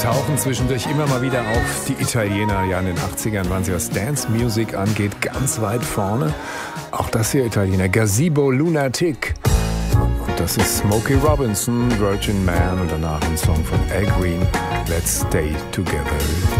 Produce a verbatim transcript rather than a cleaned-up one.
tauchen zwischendurch immer mal wieder auf. Die Italiener, ja, in den achtzigern waren sie, was Dance Music angeht, ganz weit vorne. Auch das hier Italiener, Gazebo Lunatic. Und das ist Smokey Robinson, Virgin Man, und danach ein Song von Al Green, Let's Stay Together.